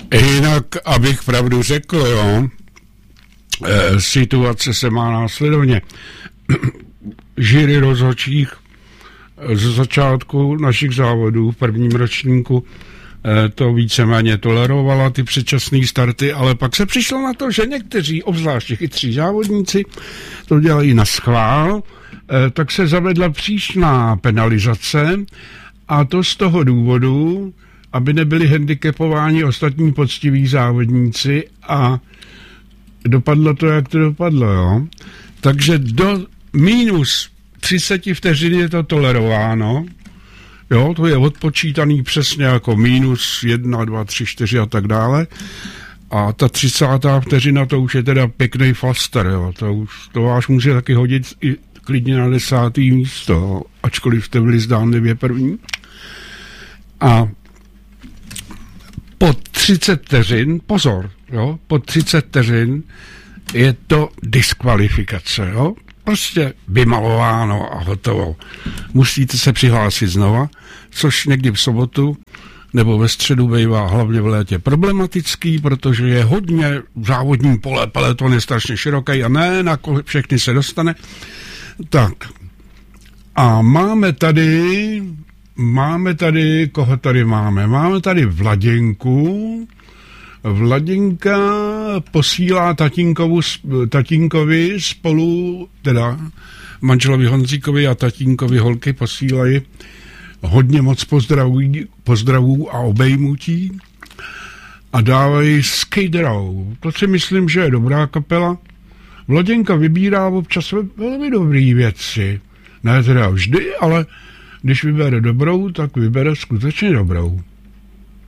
Jinak, abych pravdu řekl, jo, situace se má následovně. Jury rozhodčích ze začátku našich závodů v prvním ročníku to víceméně tolerovala, ty předčasné starty, ale pak se přišlo na to, že někteří, obzvláště chytří závodníci, to dělají na schvál, tak se zavedla přísná penalizace, a to z toho důvodu, aby nebyli handicapováni ostatní poctiví závodníci, a dopadlo to, jak to dopadlo, jo. Takže do minus 30 vteřin je to tolerováno, jo, to je odpočítaný přesně jako minus 1, 2, 3, 4 a tak dále. A ta 30. vteřina, to už je teda pěkný faster, jo. To vás může taky hodit i klidně na 10. místo, jo, ačkoliv jste byli zdánlivě první. A po 30 vteřin, pozor, jo, po 30 vteřin je to diskvalifikace, jo. Prostě vymalováno a hotovo. Musíte se přihlásit znova, což někdy v sobotu nebo ve středu bývá hlavně v létě problematický, protože je hodně závodní pole, peleton je strašně široký a ne na všechny se dostane. Tak. A máme tady, koho tady máme? Máme tady Vladinku. Vladinka posílá tatínkovi spolu, teda manželovi Honzíkovi a tatínkovi holky posílají hodně moc pozdravů a obejmutí a dávají Skid Row. To si myslím, že je dobrá kapela. Vladinka vybírá občas velmi dobrý věci. Ne teda vždy, ale když vybere dobrou, tak vybere skutečně dobrou.